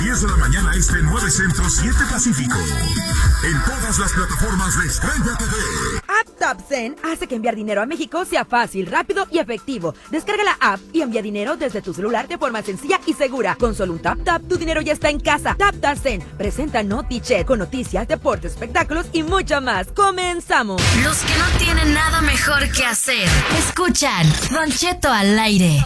10 de la mañana este 9 Centro 7 Pacífico. En todas las plataformas de Estrella TV. App TapSend hace que enviar dinero a México sea fácil, rápido y efectivo. Descarga la app y envía dinero desde tu celular de forma sencilla y segura. Con solo un tap, tu dinero ya está en casa. TapSend presenta NotiChat con noticias, deportes, espectáculos y mucho más. ¡Comenzamos! Los que no tienen nada mejor que hacer, escuchan Don Cheto al aire.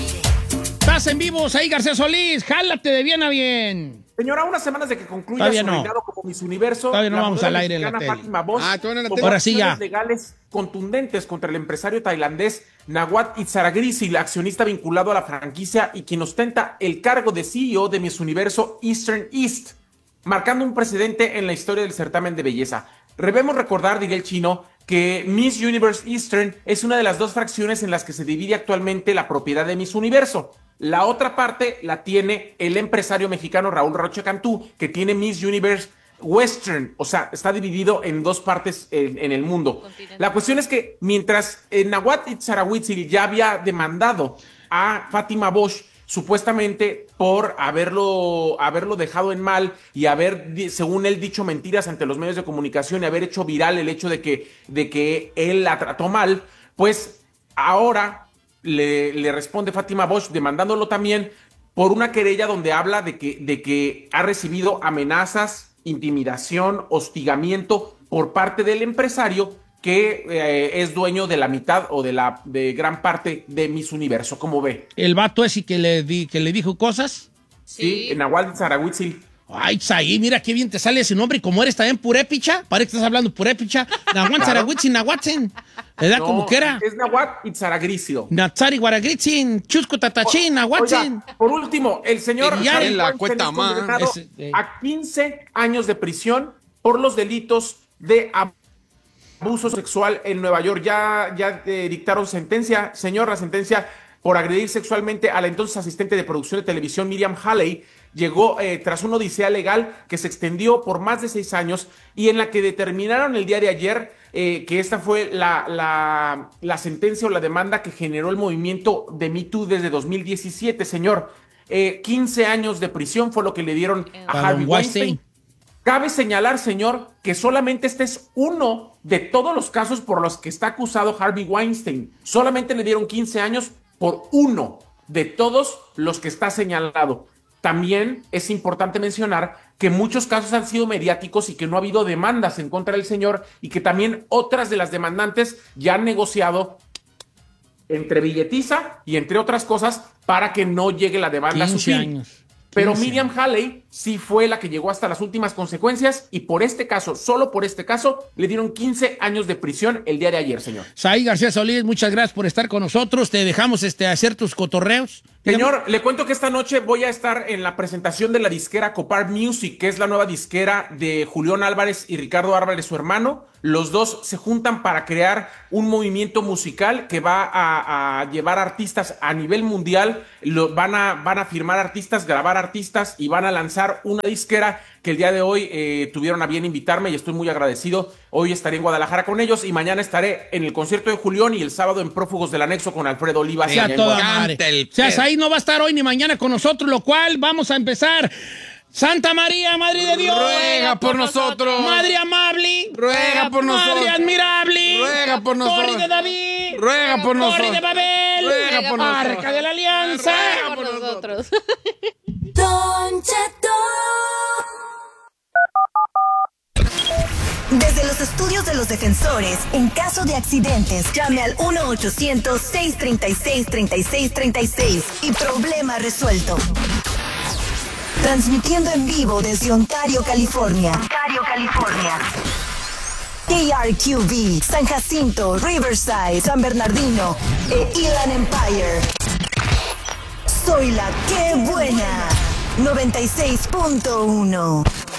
Estás en vivo, ahí García Solís, jálate de bien a bien. Señora, unas semanas de que concluya Todavía su no. reinado como Miss Universo, Todavía no la vamos modelo al aire en la mexicana tele. Fátima Bosch Ahora sí ya. legales contundentes contra el empresario tailandés Nawat Itzaragrisi, el accionista vinculado a la franquicia y quien ostenta el cargo de CEO de Miss Universo Eastern East, marcando un precedente en la historia del certamen de belleza. Debemos recordar, diría el chino, que Miss Universe Eastern es una de las dos fracciones en las que se divide actualmente la propiedad de Miss Universo. La otra parte la tiene el empresario mexicano Raúl Rocha Cantú, que tiene Miss Universe Western, o sea, está dividido en dos partes en el mundo. La cuestión es que mientras Nawat Itzaragrisi ya había demandado a Fátima Bosch, supuestamente por haberlo dejado en mal y haber, según él, dicho mentiras ante los medios de comunicación y haber hecho viral el hecho de que él la trató mal, pues ahora le responde Fátima Bosch demandándolo también por una querella donde habla de que ha recibido amenazas, intimidación, hostigamiento por parte del empresario que es dueño de la mitad o de gran parte de Miss Universo. ¿Cómo ve? ¿El vato ese que le dijo cosas? Sí, Nawat Itzaragrisi. Ay, Saí, mira qué bien te sale ese nombre. Y como eres también purépicha, parece que estás hablando purépicha. Nawat Itzaragrisi, Nahuatzen. ¿Verdad? No, como que era. Es Nawat Itzaragrisi. Natsari Guaragritzin, Chusco Tatachín, Nahuatzen. Por último, el señor Ya Harvey la Weinstein cuenta es más. condenado a 15 años de prisión por los delitos de abuso sexual en Nueva York. Ya dictaron sentencia, señor, la sentencia por agredir sexualmente a la entonces asistente de producción de televisión Miriam Halley llegó tras una odisea legal que se extendió por más de 6 años y en la que determinaron el día de ayer que esta fue la sentencia o la demanda que generó el movimiento de Me Too desde 2017, señor. 15 años de prisión fue lo que le dieron a Harvey Weinstein. Cabe señalar, señor, que solamente este es uno de todos los casos por los que está acusado Harvey Weinstein. Solamente le dieron 15 años por uno de todos los que está señalado. También es importante mencionar que muchos casos han sido mediáticos y que no ha habido demandas en contra del señor y que también otras de las demandantes ya han negociado entre billetiza y entre otras cosas para que no llegue la demanda a su fin. 15 años. Pero Miriam Halley sí fue la que llegó hasta las últimas consecuencias y por este caso, solo por este caso, le dieron 15 años de prisión el día de ayer, señor. Saí García Solís, muchas gracias por estar con nosotros. Te dejamos hacer tus cotorreos. Señor, le cuento que esta noche voy a estar en la presentación de la disquera Copar Music, que es la nueva disquera de Julián Álvarez y Ricardo Álvarez, su hermano. Los dos se juntan para crear un movimiento musical que va a llevar artistas a nivel mundial. Van a firmar artistas, grabar artistas y van a lanzar una disquera que el día de hoy tuvieron a bien invitarme y estoy muy agradecido. Hoy estaré en Guadalajara con ellos y mañana estaré en el concierto de Julián y el sábado en Prófugos del Anexo con Alfredo Olivas. Sí, a toda madre. O sea, Saí no va a estar hoy ni mañana con nosotros, lo cual vamos a empezar. Santa María, Madre de Dios, ruega por nosotros. Madre amable, ruega por nosotros. Madre admirable, ruega por nosotros. Torre de David, ruega por nosotros. Torre de Babel, ruega por nosotros. Arca de la Alianza, ruega por nosotros. Don Cheto. Desde los estudios de los defensores, en caso de accidentes, llame al 1-800-636-3636 y problema resuelto. Transmitiendo en vivo desde Ontario, California. KRQV, San Jacinto, Riverside, San Bernardino e Inland Empire. Soy la que buena. 96.1.